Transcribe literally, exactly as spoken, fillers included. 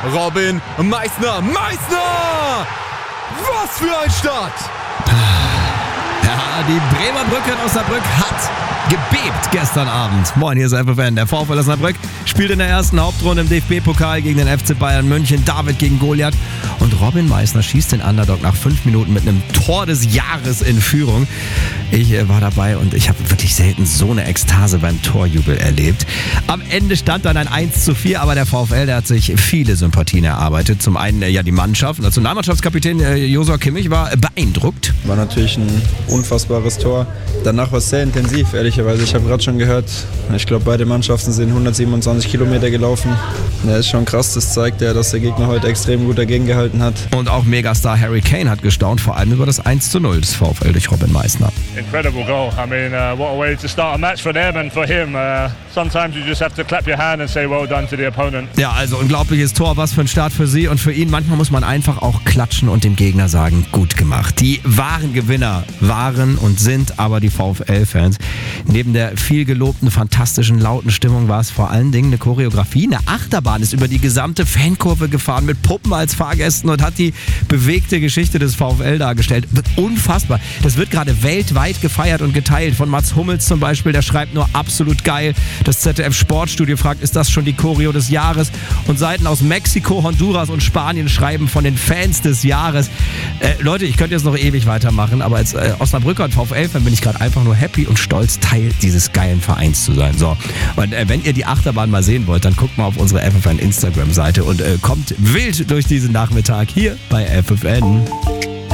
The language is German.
Robin Meissner. Meissner! Was für ein Start! Ja, die Bremer Brücke in Osnabrück hat gebebt gestern Abend. Moin, hier ist F F N. Der VfL Osnabrück spielt in der ersten Hauptrunde im D F B-Pokal gegen den F C Bayern München. David gegen Goliath. Und Robin Meissner schießt den Underdog nach fünf Minuten mit einem Tor des Jahres in Führung. Ich äh, war dabei und ich habe wirklich selten so eine Ekstase beim Torjubel erlebt. Am Ende stand dann ein eins zu vier, aber der VfL, der hat sich viele Sympathien erarbeitet. Zum einen äh, ja die Mannschaft. Nationalmannschaftskapitän äh, Josua Kimmich war beeindruckt. War natürlich ein unfassbares Tor. Danach war es sehr intensiv, ehrlicherweise. Ich habe gerade schon gehört, ich glaube, beide Mannschaften sind hundertsiebenundzwanzig Kilometer gelaufen. Ja, ist schon krass. Das zeigt ja, dass der Gegner heute extrem gut dagegen gehalten hat. Und auch Megastar Harry Kane hat gestaunt, vor allem über das eins zu null des VfL durch Robin Meissner. Incredible goal. I mean, uh, what a way to start a match for them and for him. Uh, sometimes you just have to clap your hand and say well done to the opponent. Ja, also unglaubliches Tor, was für ein Start für sie und für ihn. Manchmal muss man einfach auch klatschen und dem Gegner sagen, gut gemacht. Die wahren Gewinner waren und sind aber die VfL-Fans. Neben der viel gelobten, fantastischen, lauten Stimmung war es vor allen Dingen eine Choreografie. Eine Achterbahn ist über die gesamte Fankurve gefahren mit Puppen als Fahrgästen und hat die bewegte Geschichte des VfL dargestellt. Unfassbar. Das wird gerade weltweit gefeiert und geteilt. Von Mats Hummels zum Beispiel, der schreibt nur absolut geil. Das Z D F-Sportstudio fragt, ist das schon die Choreo des Jahres? Und Seiten aus Mexiko, Honduras und Spanien schreiben von den Fans des Jahres. Äh, Leute, ich könnte jetzt noch ewig weitermachen, aber als äh, Osnabrücker und VfL-Fan bin ich gerade einfach nur happy und stolz, Teil dieses geilen Vereins zu sein. So, und äh, wenn ihr die Achterbahn mal sehen wollt, dann guckt mal auf unsere F F N Instagram-Seite und äh, kommt wild durch diesen Nachmittag hier bei F F N.